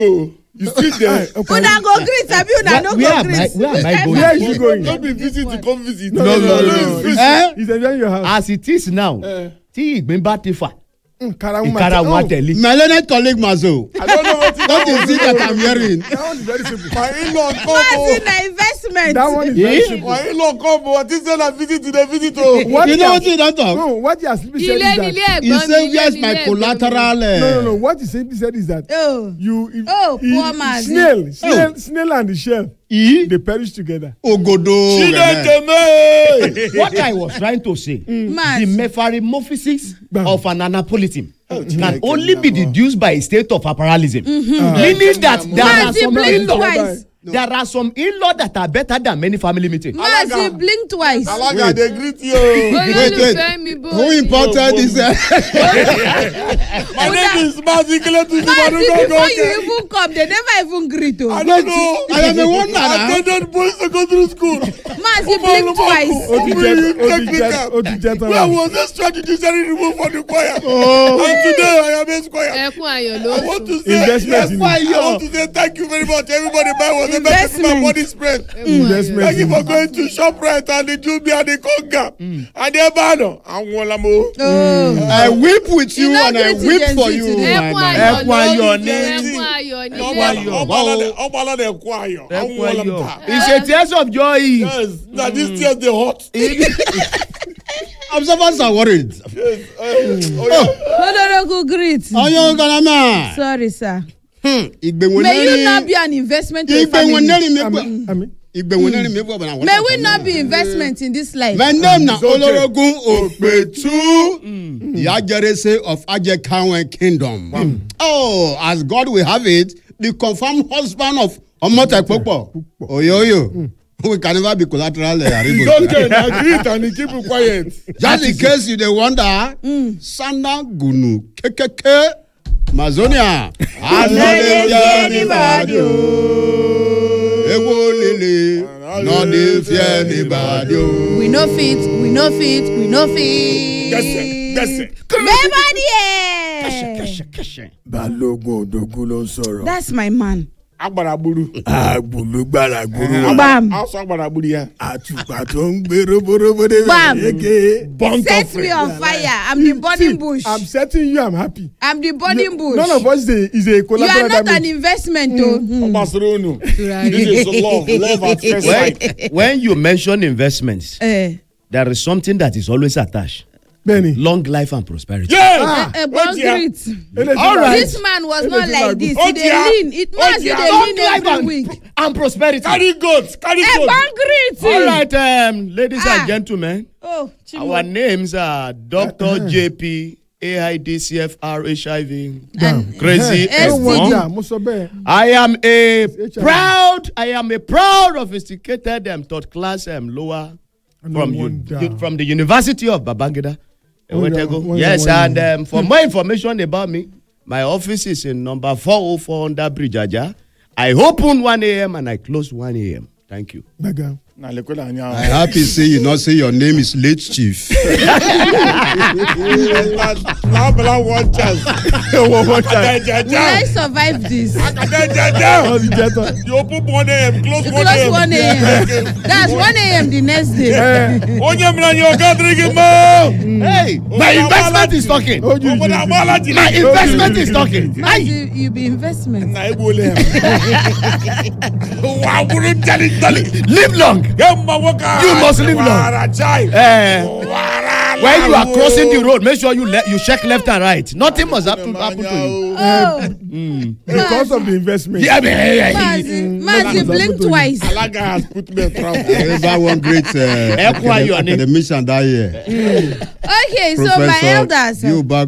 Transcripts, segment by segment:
Oh, you still there? Una go greet, abi una no go greet. Where am I going? Where is you going? Don't be visit to come visit. No. He's enjoying your house. As it is now, tí ìgbín bá ti fà, Ìkara wọn tẹ̀lé. My learned colleague Mazo. I don't know what is it that I'm hearing? That one is very simple. My in-law come. Mazi na investment. That one is very simple. My in-law come. What is that visit to the visit? Oh, What You he know has- what you don't talk? No, what he has simply said is Ilé that. nílé He ẹ̀gbọ́n mi. said, where's my collateral? No. What he simply said is that Oh. Poor Mazi. snail and the shell, they perish together. Ogodo. What I was trying to say, the metamorphosis of an Anapolitan can only be deduced by a state of apparalism. Meaning that there are some in-law that are better than many family meetings. Mazi blink twice. Alaga, they greet you. Wait. Who imported this? My name is Mazi Kletu. Mazi, before you even come, they never even greet you. I don't know. I am a wonder. I attended boys secondary school. Mazi blink twice. Where was the strategy removed for the choir? And today I am a choir. Ẹkún ayọ̀ ló I want to sùn. say Investment in I want to say thank you very much. Everybody buy was the best Investment. my body spread. Investment. Thank you for going to ShopRite and the Jumia and the Konga and the Ebano. And Wolamo. I weep with you and I weep for you. Ẹkún my ayọ̀ Ẹkún ayọ̀ ló ni. sùn. Ẹkún ayọ̀ ni. Ọbalade Ekwayo. It's a tears of joy. Yes, now these tears they hot. Observers are worried. No go greet. Oyo Galama. Sorry, sir. May you Ìgbẹ̀wọ̀nẹ́rì. not be an investment to a family. Ìgbẹ̀wọ̀nẹ́rì mi gbọ́. Amen. Ìgbẹ̀wọ̀nẹ́rì mi gbọ́ bọ̀nà. May we not be investment in this life. My name na Olorogun Opetu. Yajerese of Ajekawen Kingdom. Oh, as God will have it, the confirmed husband of Omotepopo. Oyoyo. We can never be collateral. Don't get agreed and you keep it quiet. Just in case you dey wonder, Sanda Gunu Kekeke Mazonia. Anybody. Ewo lele. No dey fear anybody. We no fit. That's it. Everybody here. Balogun Odogun ló ń sọ̀rọ̀. That's my man. Agbaraburu. Agbulugbaragburu. Bam. House Agbaraburu ya. Àtùpà tó ń gbé roborobo dé. Bam. Burnt Set off. me on fire. I'm the burning bush. I'm setting you. I'm happy. I'm the burning bush. None of us is a You collateral are not an damage. investment, though. Obasironu. This is love at first sight. When you mention investments, Eh. there is something that is always attached. Benny. Long life and prosperity. Yeah. Bon greet. All right. This man was not like this. Oh, He dey dear. lean. It must dear. dey Long lean life every week. and prosperity. Carry goats. Carry goats. Bon greet. All right, ladies and Ah. gentlemen, Oh, Chimu. our names are Dr. JP, AIDCFR, HIV, Crazy STD. No wonder, F1. mo sọ bẹ́ẹ̀. I am a proud, sophisticated third class lower from the University of Babangida. Wonder. Yes, and for more information about me, my office is in number 404 under Bridge Aja. I open 1 a.m. and I close 1 a.m. Thank you. Gbàgà. Na lekola I nya. happy say you not say your name is late chief. Labla one chance. One chance. Will I survive this? All the gentlemen. You open 1 a.m. Close You 1 close a.m. 1 a.m. That's 1 a.m. the next day. Onye mna nyo ka drink mo. Hey, my investment is talking. Oh, you. Obodo amala ji. My investment is talking. You be investment. Na ebole. Wa buru jali jali. Live long. You must live long. When you are crossing the road, make sure you check left and right. Nothing must happen to you. Oh, Because of the investment. Yeah, Mazi blink twice. Alaga has put me in trouble. That one great academician that year. Okay, so my elders. You back.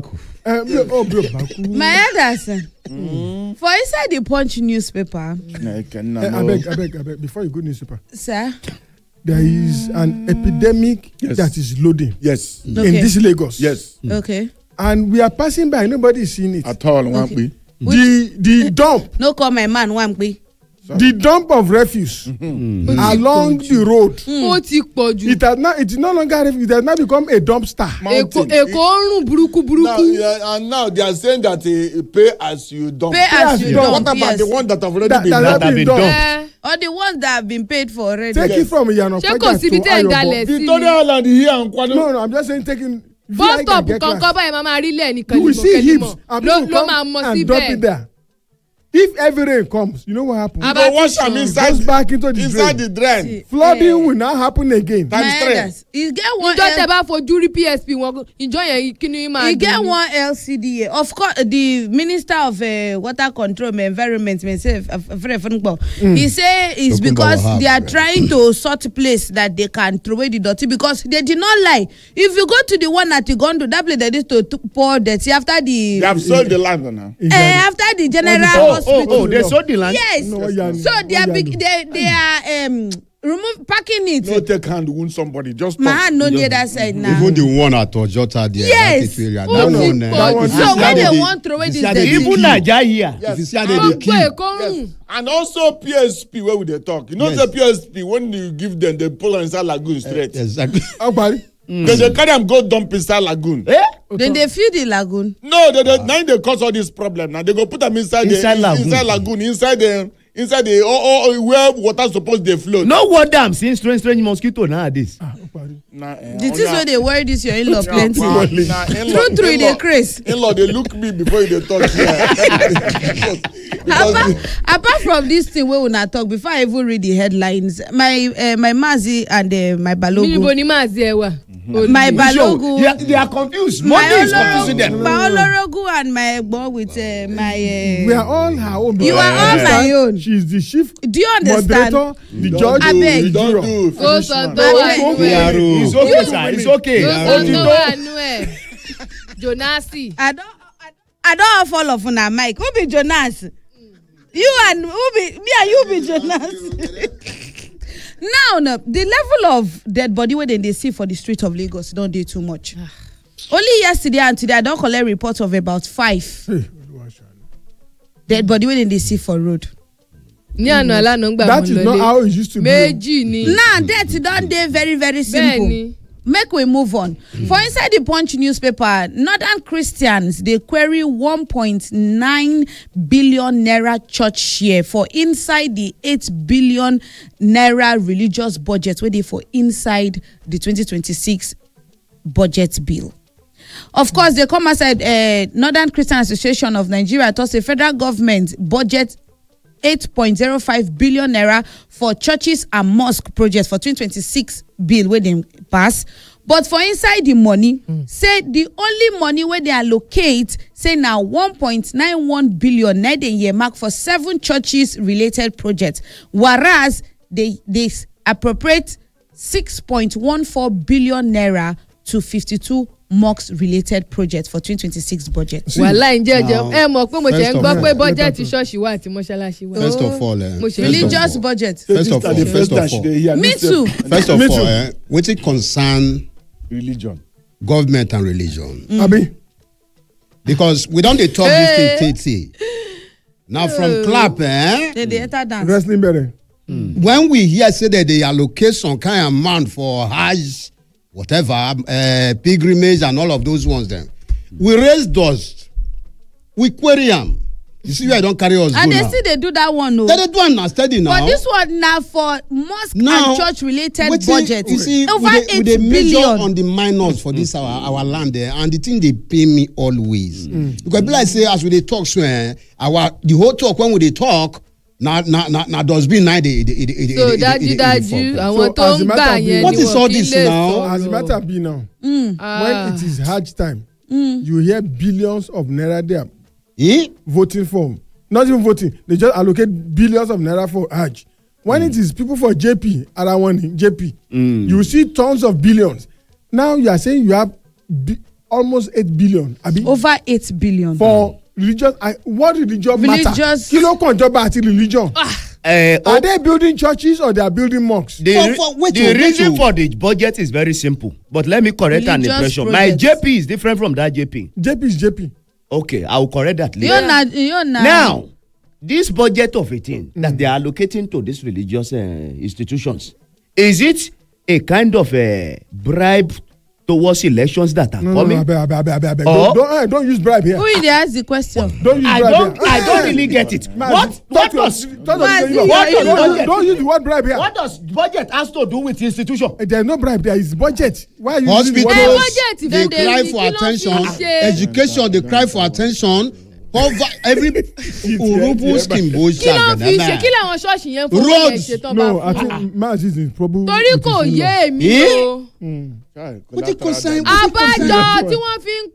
My elders. For inside the Punch newspaper, I beg. Before you go newspaper, sir. there is an epidemic that is loading. Yes. In this Lagos. Yes. Okay. And we are passing by. Nobody is seeing it. At all, one Okay. we. The dump. No call my man Wampi. the dump of refuse along the road. ó ti pọ̀ jù. It is no longer refuse. It has now become a dumpster. Èkó ń rùn burúkú Now, burúkú. yeah, and now they are saying that pay as you dump. Pay as you What dump, about yes. the one that have already That been has done? been dumped. dumped. Or the ones that have been paid for already. Take it from Iyana Ṣé kò Pẹ́jà síbi to tẹ́ ẹ̀ dalẹ̀ Ayọ̀bọ. sí ni? Victoria Island here and Kwado. No, I'm just saying taking. bus stop get kankan class. báyìí máa rí lẹ̀ nìkan You will see heaps ló and people ló máa come mọ and drop it síbẹ̀. there. If heavy rain comes, you know what happens? Aba- Go wash am inside. Goes back into the Inside drain. the drain. Flooding will now happen again. Times My three. elders, you get one. ìjọ tẹ bá fojú rí PSP wọn ìjọ yẹn kí ni máa You get dùn ní? one LCDA. Of course, the Minister of Water Control and Environment, he say it's Tokunbo because Wahab, they are yeah. trying to sort place that they can throw away the dirty, because they did not lie. If you go to the one at Igondo, that place they used to pour dirty after They the have sold the land now. after the general Oh, hospital. they sold the land. Yes. No, yeah, So they are yeah, big, they are packing it. No take hand wound somebody. Just My talk. hand no near that side now. Even the one at Ojota there. Yes. That area. Oh, That no. one. That one- So If you when see they the- want throw away if you this see the dirty, Even key. Naija here. If you see how they gbogbo key. èkó ń rùn. Yes. And also PSP where would they talk? You know Yes. the PSP when you give them they pull inside lagoon straight. Exactly. Agbari. They carry them go dump inside lagoon. Eh? then they fill the lagoon. No, now they cause all this problem. Now they go put them inside Inside lagoon. inside lagoon, inside the where water supposed they float. No wonder I'm seeing strange mosquito nowadays. Agbari. Nah, The things where they worry this your in-law plenty. True, True, they craze. In-law, they look me before they talk. Apart from this thing we will not talk, before I even read the headlines, my Mazi and my níbo Balogun, ni máa ṣe ẹ wà. my Balogun, They are confused. my Money is confusing them. Olorogu and my Egbo with my. We are all her own. You are all my own. She is the chief Do you understand? moderator, the judge, Abeg. the Don't juror. do. kó Finish sọ man. tó wà nú ẹ̀. It's okay, sir. It's okay. kó sọ tó Otito. wà nú ẹ̀. Jonasi. I don't fall off on a mic. Who be Jonas? You and who be me and you be Jonas. Now, no, the level of dead body where they see for the street of Lagos don't do too much. Only yesterday and today I don't collect reports of about 5 Hey, dead body where they see for road. ní àná alánà ń gbà that mọ́ is not how lọlé. it used to be. méjì ni. Now that don't dey very very simple. Bẹ́ẹ̀ni. Make we move on. For inside the Punch newspaper, Northern Christians they query 1.9 billion naira church share for inside the 8 billion naira religious budget where they for inside the 2026 budget bill. Of course, they come aside Northern Christian Association of Nigeria thought the federal government budget 8.05 billion naira for churches and mosque projects for 2026 bill where they pass. But for inside the money, say the only money where they allocate, say now 1.91 billion na the year mark for 7 churches related projects, whereas they appropriate 6.14 billion naira to 52 mosque related projects for 2026 budget. wàhálà ń jẹjẹ ẹ mọ̀ pé mo ṣe ń first gbọ́ of pé all- bọ́jẹ̀tì ṣọ́ọ̀ṣì wà àti mọ́ṣáláṣí wà. First of all, Mo ṣe Religious budget. First of all, Me too. First of Me all, too. wetin concern Religion. government and religion. Abi. Because we don dey talk this thing tey. Now from clap, They enter dance. Wrestling better. when we hear say that they allocate some kind of amount for Hajj, whatever, pilgrimage and all of those ones then, we raise dust, we query am. You see where I don carry us go now. And they still they do that one no. They dey do am na steady now. But this one now for mosque Now, and church related wetin- budget. You see, over we 8 dey measure billion. on the minors for this our land there, and the thing dey pain me always. Because be like say as we dey talk so, the whole talk when we dey talk na dustbin na dey. so dájúdájú àwọn So, tó as ń a matter gbà of yẹn What ni is all wọ́n kí this lè now? As a matter sọ̀rọ̀. be now, Ah. when it is Hajj time, you hear billions of naira there voting for. Not even voting, they just allocate billions of naira for Hajj. When it is people for JP, around JP, you see tons of billions. Now you are saying you have almost 8 billion. Abi, Over 8 billion. for religious. What religion matter? Religious- Kilo kan jọba àti religion. Are they building churches or they are building mosques? The reason for the budget is very simple. But let me correct an Religious impression. My projects. JP is different from that JP. JP is JP. Okay, I will correct that later. You know. Now, this budget of 18 that they are allocating to these religious institutions, is it a kind of a bribe towards elections that are coming? No, don't use bribe here. Who did they ask the question? Don't use bribe here. I don't really get it. What does Don't use the word bribe here. what does budget has to do with institution? There's no bribe. There is budget. Why are you using the Hospitals, word? budget they then cry they for kí ló fi attention. ṣe? Education, they cry for attention. Every urubu scheme bó kí ló fi ṣe kí làwọn ṣọ́ọ̀ṣì yẹn fún ọmọ Roads. ẹ̀ṣẹ̀ tó bá No, I fún wa. think Max is in trouble. torí kò yé èmi o. What you concern? àbájọ tí wọ́n fi ń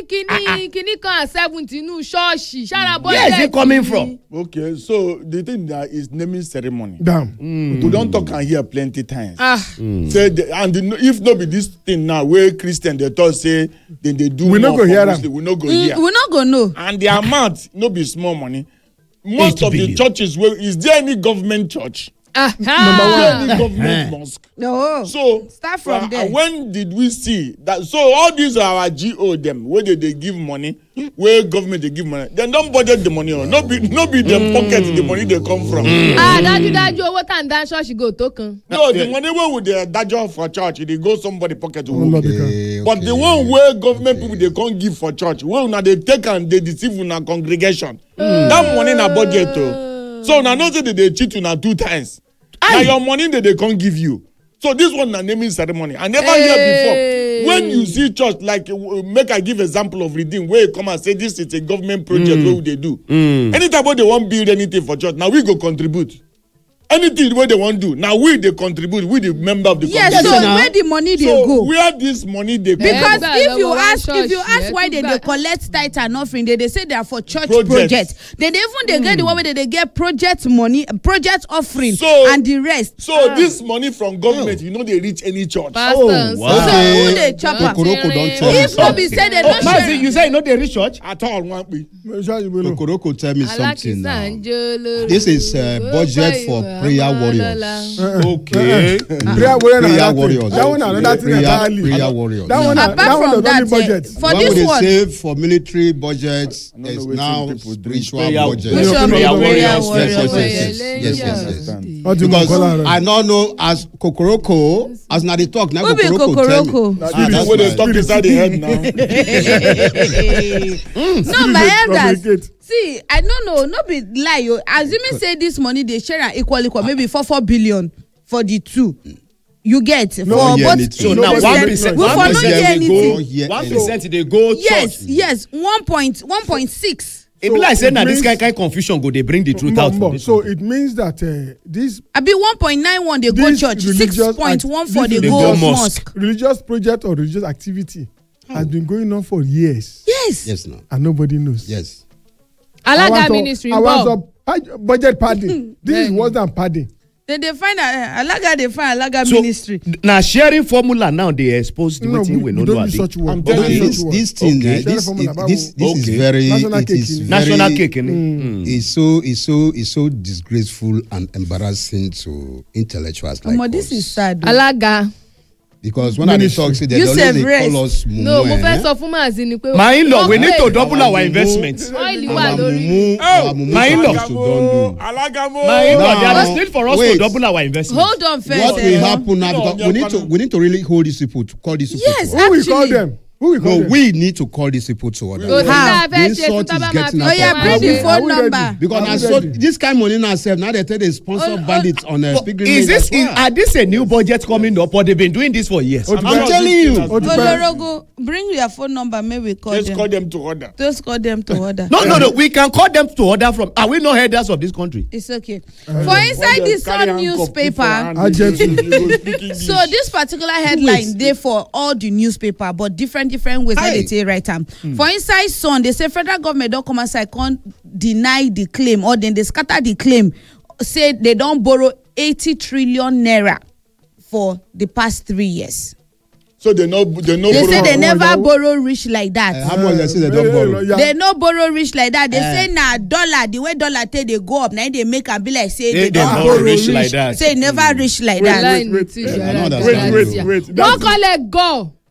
pín kíní kan 70 nínú ṣọ́ọ̀ṣì ṣára bọ́jẹ̀tì. Where is it coming from? Okay, so the thing that is naming ceremony. Damn. We don't talk and hear plenty times. Say If no be this thing now where Christian they talk say then they do We no more go for hear Muslim, am. we no go hear. We're not gonna know. And the amount no be small money. Most 8 of the billion. churches where is there any government church? Is there aha. any government mosque? No. So Start from there. When did we see that? So all these are our GO them where they give money, where government they give money. They don't budget the money. No be the pocket the money they come from. dájúdájú owó tá à ń dá ṣọ́ọ̀ṣì gò tó kan. No, the money where would the dajo for church, it dey go somebody pocket to Lord, work. But the one where government people they can't give for church, where now they take and they deceive una congregation. That money na budget too. So now not say that they cheat una 2 times. Now your money that they can't give you. So this one na naming ceremony. I never hear before. When you see church like make I give example of Redeem where you come and say this is a government project where they do. Anytime when they want build anything for church, now we go contribute. Anything where they want do, now we they contribute. We the member of the Yes, so congregation. where the money they So go? where this money they go? Because Yeah. if you Yeah. ask Yeah. why they Yeah. collect tithe and offering, they say they are for church Projects. project. They get the one where they get project money, project offering, So- and the rest. So this money from government, you know, they reach any church. Pastor wow. So who they chop am? Kokoroko don't tell me If no be say they don't Mazi, share. you say you know they reach church? At all, one way. Kokoroko tell me something alákìsà now. ń jó lórí. This is budget for prayer warriors. Okay. Prayer warriors. That one another thing entirely. Prayer warriors. That one Apart that one from does not that, need budget. for What this would they one, save for military budgets I don't is know now wetin people do. spiritual Prayer- budget. Which one? Prayer Prayer warriors. warriors. Yes. What do you Because call her? I don't know as Kokoroko, as na dey talk, now Who be Kokoroko tell me. Kokoroko? Now, Ah, this that's way they my- talk inside the head now. No, my elders. Communicate. See, I don't know. No be lie. Yo. Assuming say this money they share am equally, maybe 4 billion for the two. You get for hear both. anything. So now 1%, We for not hear anything. 1% they go church. Yes, 1.6. It be like saying it that this means- kind confusion go they bring the truth out for this. So it means that this Abi 1.91 they go This church, religious 6.14 they this go religious- mosque. religious project or religious activity has been going on for years Yes. Yes, now. and nobody knows. Yes. alága ministry I ń want bọ̀. budget padding. This is worse than padding. They find alaga they find alaga So ministry. now sharing formula now they expose the No, wetin we we no know don't abi. use such word. I'm We don't telling use you, such word. This thing, Okay. this Share formula, is Okay. very, National it cake is in- very, National cake, innit? is so disgraceful and embarrassing to intellectuals like Omo, this us. is sad. though. alága. Because when I dey talk, say they You don't sef they rest. call us mumu. no mo fẹ́ sọ fún màzí ni pé. My in-law, we need to Okay. double our mumu. investment. ọ́ìlì wà Our lórí. mumu, Oh, our mumu my in-law. supposed to don do. Alagamo. My in-law, there Now, is need for us to wait. double our investment. Hold on first. What will happen now? You know, Because we need to really hold these people to call these people. Yes, to Who will call Actually- them? Who will call No, them? we need to call these people to order. kò sí How? tá a The fẹ́ ṣe insult tí is tábà máa getting fi. out Oh yeah, of bring hand. the Are phone we ready? number. Because Are I we saw ready? this kind of money now, self now they tell they sponsor bandits on a pilgrimage. Is this as well. are this a new budget coming up or they've been doing this for years? I'm telling you. Olorogo, bring your phone number. Maybe we call Let's them. call them to order. Just call them to order. No. We can call them to order from. Are we not headers of this country? It's okay. For inside the Sun newspaper. So this particular headline dey for all the newspaper, but different ways how they take write am. For inside Sun, they say federal government don come outside can't deny the claim or then they scatter the claim, say they don borrow 80 trillion naira for the past 3 years. So they say They say they never borrow reach like that. How much they say they don't borrow? They no borrow reach like that. They say na dollar, the way dollar take they go up, now they make am be like say they They don not borrow reach like that. Say never reach like Line that. ní tí ìṣẹ̀lẹ̀ I know àti that. ìṣẹ̀lẹ̀. Wait. wọ́n kọ́ lẹ̀ gọ̀.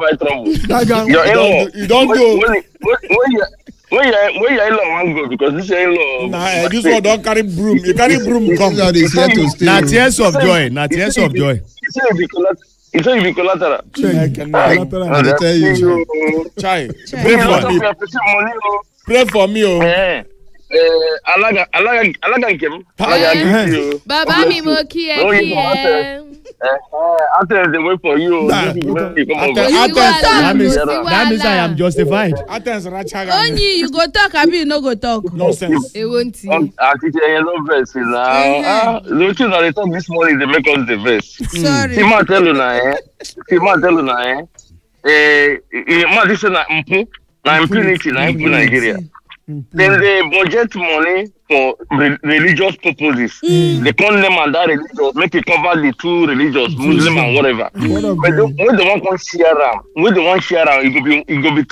invite trouble. That guy. Your in-law. You don't go. When your in-law wan go because this your in-law. Nah, this one don't carry broom. You carry broom come. God is here to stay. Na tears of joy. Na tears of joy. He say you be collateral. I cannot. They tell you. Chai. Chai. Pray for me. Pray for me, oh. Alaga nkem. Alaga give you. bàbá mi mo kí ẹ kí ẹ. Athens dey wait for you. Nah. You come over. That means Wàhálà. I am justified. Athens Rachaga. Onyi you go talk abi you no go talk. Nonsense. èwo ń tì. Àti ẹyẹ ló vex na. Lóòótọ́ náà dey talk this morning dey make us dey vex. Sorry. See ma tell una ma dis na mpu na impunity na impu Nigeria. Then they budget money for religious purposes. They call them and that religious, make it cover the two religious, Muslim and whatever. But when they want to share them, it go be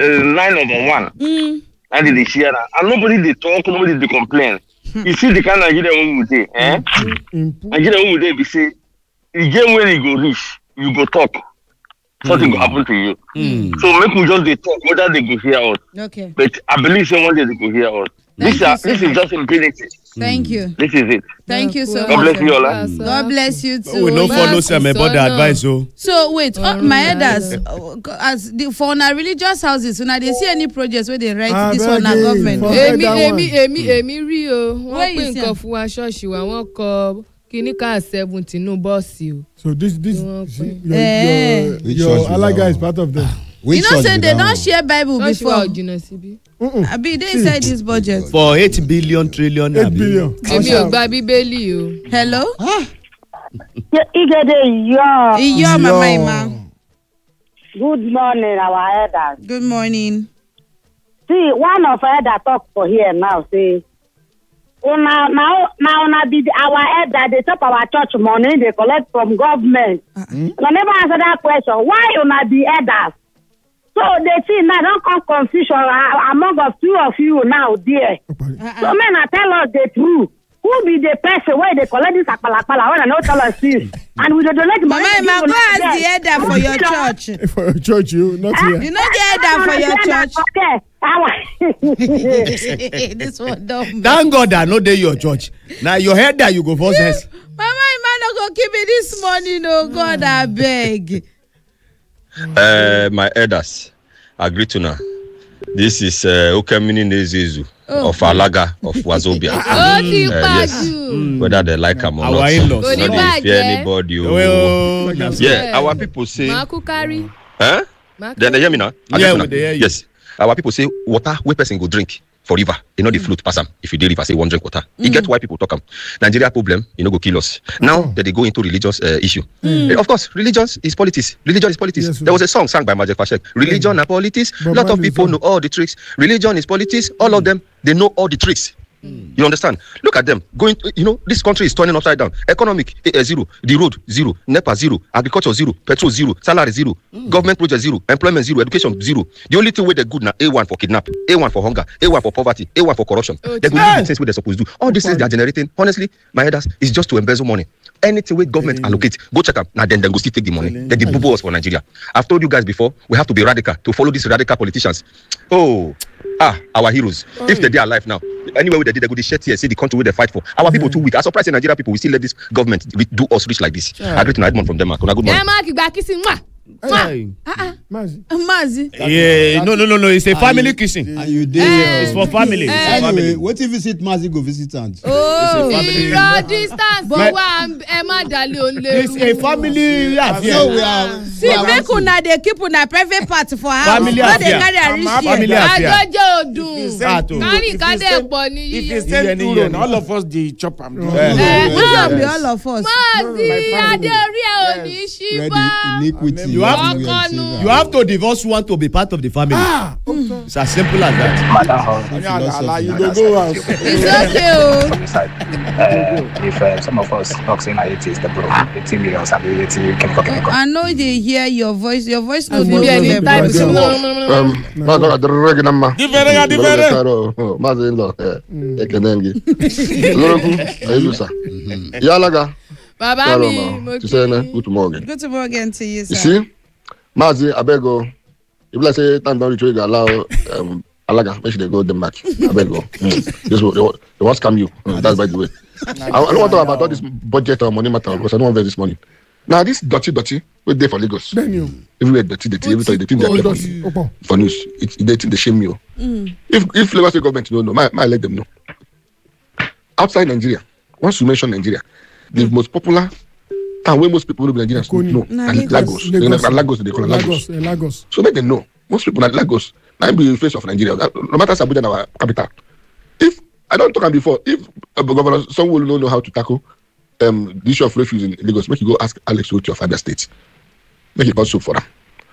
9/1. And they share them. And nobody they talk, nobody they complain. You see the kind of Nigeria we dey, Nigeria we dey be say, again when you go reach, you go talk. Something will happen to you. So make we just dey talk whether they go hear us. Okay. But I believe one day they go hear us. This is just impunity. Thank you. This is it. Thank you so God much. bless you all. Eh? God bless you too. We no follow some about the advice, oh. So wait, my elders, for una religious houses, una dey see any projects where they write this one na government. èmi rí o Where wọ́n you pín see nǹkan am? fún wa ṣọ́ọ̀ṣì wa wọ́n kọ kíní ká 17 nínú bọ́ọ̀sì o. So this Which your church is Alaga that is one? part of them. Which You know church say be they that don one? share Bible ṣọ́ọ̀ṣì wa ò before. jìnnà síbí. Abi dey inside this budget. For 8 billion trillion. 8 billion. èmi ò gba bíbélì o. Hello? Igede Iyo. Iyo mama Ima. Good morning, our elders. Good morning. See, one of elder talk for here now say, now be our elder, they chop our church money, they collect from government. I never answer that question. Why una be elders? So they see now don't come confusion among of two of you now there. So men tell us the truth. Who be the person where they collect this akpalakpala when I no tell us this? And we don't let Mama Ima, go ask the elder for your church. For your church, you not here. You know the elder for your church. This one dumb. Thank God I know they your church. Now your head that you go first. Mama Ima no go give me this money, no God, I beg. My elders agree to now. This is Okemini Nezizu of Alaga of Wazobia. Yes. Whether they like him or not. Not they fear anybody. Yeah, our people say. Huh? Then they hear me now? Yes. Our people say water where person go drink for river. You know the float pass them. If you dey river, say one drink water. You get why people talk them. Nigeria problem, you know, go kill us. Now that they go into religious issue. Of course, religion is politics. Religion is politics. Yes, there was a song sung by Majek Fashek. Religion and politics. A lot of people know all the tricks. Religion is politics. All of them, they know all the tricks. You understand? Look at them going. You know, this country is turning upside down. Economic zero, the road zero, NEPA zero, agriculture zero, petrol zero, salary zero, government project zero, employment zero, education zero. The only thing where they're good now, A1 for kidnap, A1 for hunger, A1 for poverty, A1 for corruption. They're going to do the things what they're supposed to do. All these things they are generating, honestly, my headers, is just to embezzle money. Anything with government allocate, go check them. Now then go still take the money. Then they boo us for Nigeria. I've told you guys before, we have to be radical to follow these radical politicians. Our heroes. If they're alive now, anywhere they did, they go to shed here, see the country where they fight for. Our people too weak. I'm surprised in Nigeria people, we still let this government do us rich like this. I agree to Edmond from Denmark. Good morning. Mazi. Yeah, no. It's a family kissing. And you did. It's for family. Anyway, what if you visit Mazi, go visit aunt? Distance. It's a family affair. So we are. See, make una dey keep una private part for house. Family affair. Family affair. If you send two, all of us dey chop am. All of us. You have to divorce one to be part of the family. It's as simple as that. It's okay. If some of us boxing at 80 is the bro, 80 million, I know they hear your voice. Your voice no be any type of Baba mi, good morning. Good morning to you, sir. You see, Mazi, Abego, if let's say time don't reach, allow Alaga, make sure they go Denmark. Abego, this will they won't scam you. That's by the way. I don't want to talk about all this budget or money matter because I don't want to invest this money. Now this dirty, we're there for Lagos. Everywhere dirty, everybody they think they're for news. They think they shame you. If Lagos State government don't know, might let them know. Outside Nigeria, once you mention Nigeria, the most popular town where most people live in Nigeria know Lagos. Lagos, they call it Lagos. So make them know. Most people at Lagos, now be the face of Nigeria. No matter Abuja, our capital. If I don't talk before, if governor, someone will know how to tackle the issue of refuse in Lagos, make you go ask Alex Oti of other states. Make it also for them.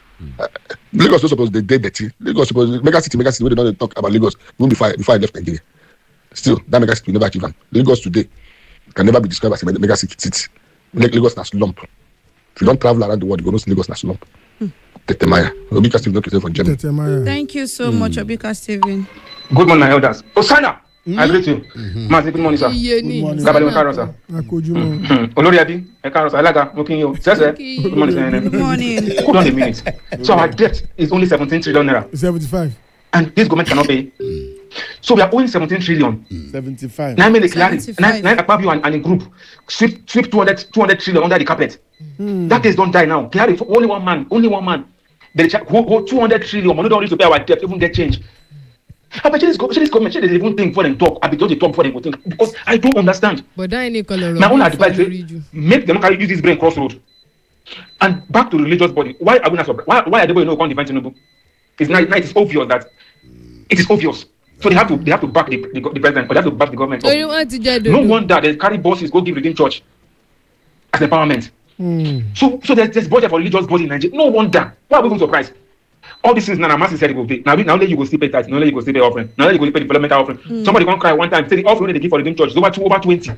Lagos was supposed to be dirty. Lagos supposed mega city. We don't talk about Lagos even before I left Nigeria. Still, that mega city will never achieve them. Lagos today can never be described as a mega city. Lagos na slump. If you don't travel around the world, you go know Lagos na slump. Tetemaya. Obika Stephen from Germany. Thank you so much, Obika Stephen. Good morning, my elders. Osana, I greet you. Mazi, good morning, sir. Good morning, sir. Olori Abi, Ekaros, Alaga, looking you. Sir, good morning, sir. Good morning. Hold on a minute. So our debt is only 17 trillion naira. 75. And this government cannot pay. So we are owing 17 trillion. 75. Now make the clarity. Now Akpabio and a group sweep 200 trillion under the carpet. That case don't die now. Clarity. Only one man. They hold 200 trillion. We don't need to pay our debt, even get change. I bet this government they even think before they talk. I bet they talk before they go think because I don't understand. But that ain't color. My own advice is make them use this brain crossroad. And back to the religious body. Why are we not surprised? Why are they going to defend Tinubu? It's obvious that it is obvious. So they have to back the president, or they have to back the government. No wonder they carry bosses go give Redeemed Church as empowerment. So there's budget for religious body in Nigeria. No wonder. Why are we even surprised? All these things now Master said it will be. Now you go still pay tax, now you go still pay offering, now you go pay developmental offering. Somebody gonna cry one time, say the offering they give for Redeemed Church is over 20.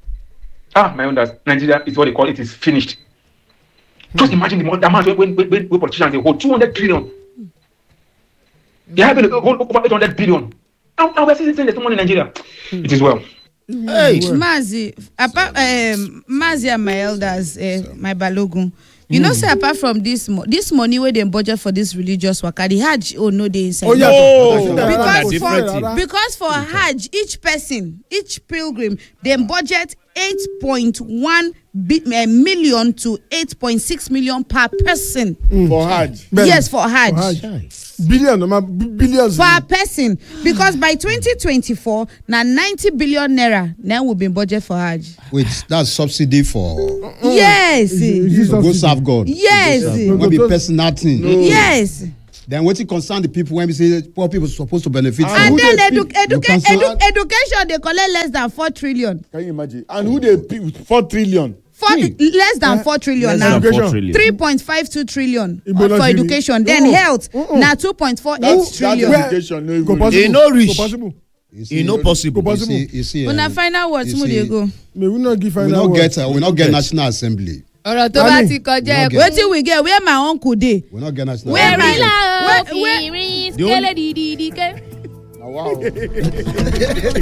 My own Nigeria is what they call it is finished. Just imagine the amount when politicians they hold 200 trillion. They have over 800 billion. And we're still saying there's no money in Nigeria. It is well. Hey, Mazi, and my elders, my Balogun. You know, say apart from this money where they budget for this religious work, the Hajj, no, they inside. Because for Hajj, each pilgrim, they budget 8.1 million to 8.6 million per person. For Hajj. Yes, for Hajj. Billions per person, because by 2024 now 90 billion naira now will be in budget for Hajj. Wait, that's subsidy for. Yes. Go serve God. Yes. Maybe personal thing. Yes. Then what it concern the people when we say poor people supposed to benefit from? And then education they collect less than 4 trillion. Can you imagine? And who they pay 4 trillion? Less than 4 trillion now. 3.52 trillion for education. Then health now 2.48 trillion. It no reach. It no possible. On a final words, mo dey go. May we not give final words. We not get National Assembly. ọ̀rọ̀ tó bá ti kọjá ẹ̀kọ́. wetin we get where my uncle dey. we no get National Assembly. Assembly. where my where. Wow.